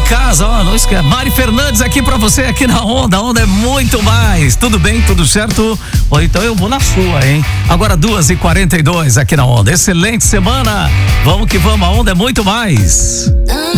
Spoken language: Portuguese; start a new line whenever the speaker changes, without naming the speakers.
casa, ó, não esquece. Mari Fernandes aqui pra você, aqui na Onda. A Onda é muito mais. Tudo bem? Tudo certo? Ou então eu vou na sua, hein? Agora 2h42 aqui na Onda. Excelente semana. Vamos que vamos, a Onda é muito mais.